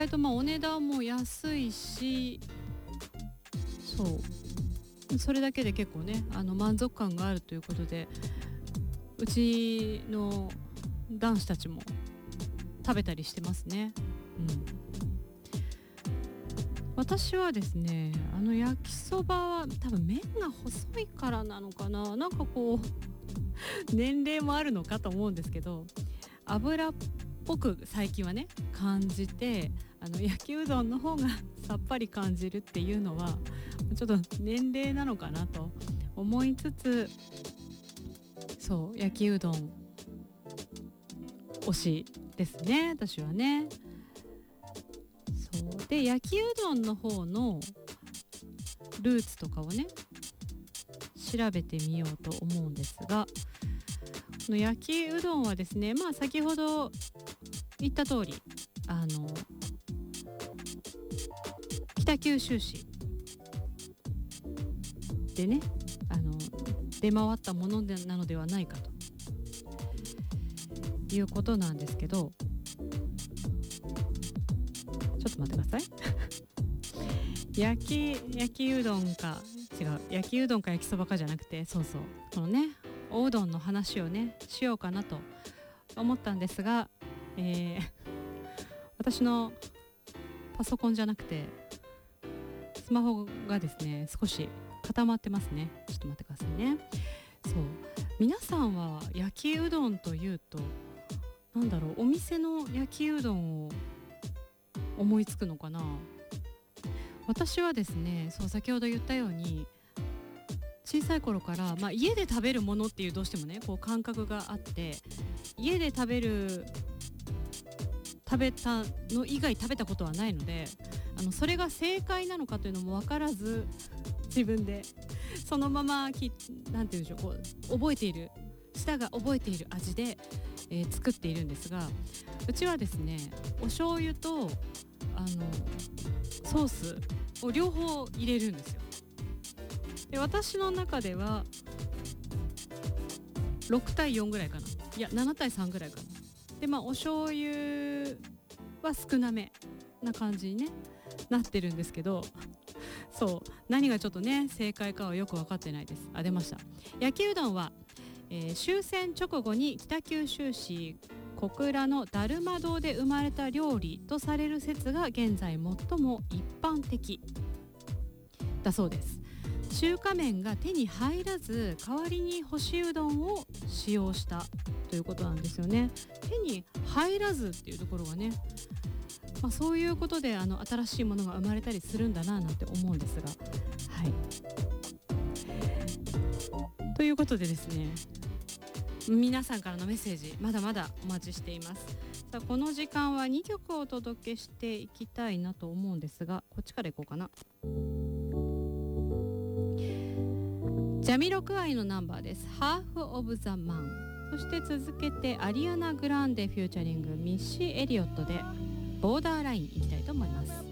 お値段も安いし、それだけで結構ね満足感があるということで、うちの男子たちも食べたりしてますね。私はですね、焼きそばは多分麺が細いからなのかな、なんかこう年齢もあるのかと思うんですけど、油っぽく最近はね感じて、焼きうどんの方がさっぱり感じるっていうのはちょっと年齢なのかなと思いつつ、焼きうどん推しですね、私はね。で焼きうどんの方のルーツとかをね調べてみようと思うんですが、この焼きうどんはですね、先ほど言った通り北九州市でね出回ったものなのではないかということなんですけど、ちょっと待ってください焼きうどんか違う、焼きうどんか焼きそばかじゃなくて、このねおうどんの話をねしようかなと思ったんですが、私のパソコンじゃなくてスマホがですね少し固まってますね。ちょっと待ってくださいね。皆さんは焼きうどんというとお店の焼きうどんを思いつくのかな。私はですね、先ほど言ったように小さい頃から、家で食べるものっていうどうしてもねこう感覚があって、家で食べたの以外食べたことはないので、それが正解なのかというのも分からず、自分でそのままなんて言うんでしょう、こう覚えている舌が覚えている味で、作っているんですが、うちはですねお醤油とソースを両方入れるんですよ。で私の中では6対4ぐらいかな、いや7対3ぐらいかな。でお醤油は少なめな感じに、ね、なってるんですけど、何がちょっとね正解かはよく分かってないです。出ました。焼きうどんは、終戦直後に北九州市小倉のだるま堂で生まれた料理とされる説が現在最も一般的だそうです。中華麺が手に入らず、代わりに干しうどんを使用したということなんですよね。手に入らずっていうところがね、そういうことで新しいものが生まれたりするんだななんて思うんですが、ということでですね、皆さんからのメッセージまだまだお待ちしています。さあこの時間は2曲をお届けしていきたいなと思うんですが、こっちからいこうかな。ジャミロクアイのナンバーです。ハーフオブザマン。そして続けてアリアナ・グランデフューチャリングミッシー・エリオットでボーダーラインいきたいと思います。